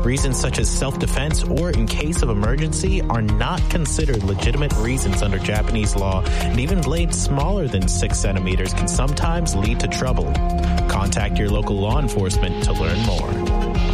Reasons such as self-defense or in case of emergency are not considered legitimate reasons under Japanese law, and even blades smaller than 6 centimeters can sometimes lead to trouble. Contact your local law enforcement to learn more.